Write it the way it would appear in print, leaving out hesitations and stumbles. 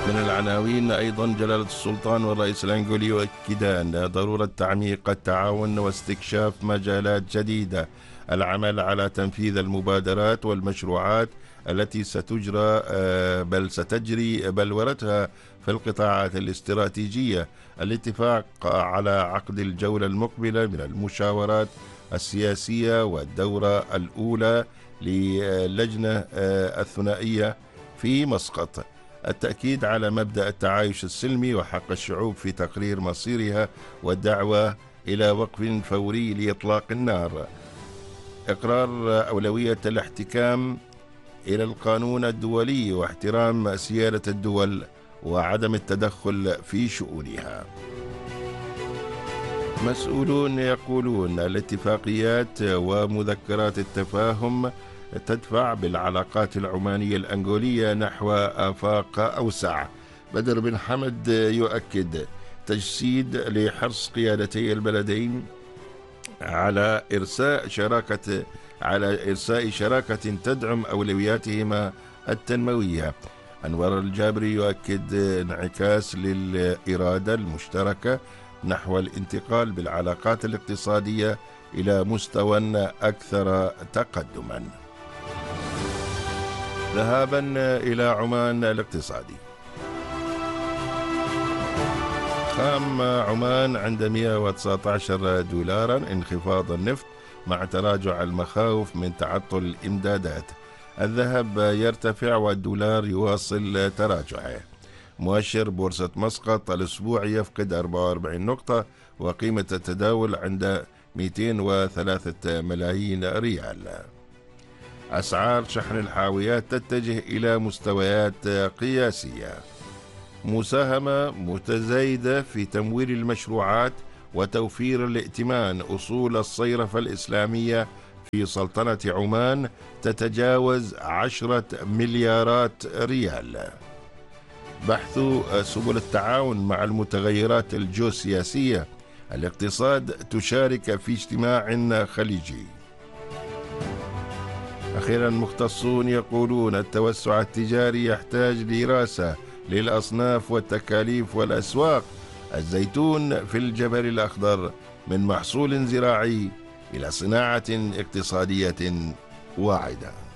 من العناوين أيضا جلالة السلطان والرئيس الأنغولي يؤكدان ضرورة تعميق التعاون واستكشاف مجالات جديدة، العمل على تنفيذ المبادرات والمشروعات التي ستجري بلورتها في القطاعات الاستراتيجية، الاتفاق على عقد الجولة المقبلة من المشاورات السياسية والدورة الأولى للجنة الثنائية في مسقط، التأكيد على مبدأ التعايش السلمي وحق الشعوب في تقرير مصيرها والدعوة إلى وقف فوري لإطلاق النار، إقرار أولوية الاحتكام إلى القانون الدولي واحترام سيادة الدول وعدم التدخل في شؤونها. مسؤولون يقولون الاتفاقيات ومذكرات التفاهم تدفع بالعلاقات العمانية الأنغولية نحو آفاق أوسع. بدر بن حمد يؤكد تجسيد لحرص قيادتي البلدين على إرساء شراكة تدعم أولوياتهما التنموية. أنور الجابري يؤكد انعكاس للإرادة المشتركة نحو الانتقال بالعلاقات الاقتصادية إلى مستوى أكثر تقدما. ذهابا إلى عمان الاقتصادي. خام عمان عند 119 دولارا، انخفاض النفط مع تراجع المخاوف من تعطل الإمدادات. الذهب يرتفع والدولار يواصل تراجعه. مؤشر بورصة مسقط الأسبوعي يفقد 44 نقطة وقيمة التداول عند 203 ملايين ريال. أسعار شحن الحاويات تتجه إلى مستويات قياسية. مساهمة متزايدة في تمويل المشروعات وتوفير الائتمان. أصول الصيرفة الإسلامية في سلطنة عمان تتجاوز 10 مليارات ريال. بحث سبل التعاون مع المتغيرات الجيوسياسية. الاقتصاد تشارك في اجتماع خليجي. أخيرا مختصون يقولون التوسع التجاري يحتاج دراسة للأصناف والتكاليف والأسواق. الزيتون في الجبل الأخضر من محصول زراعي إلى صناعة اقتصادية واعدة.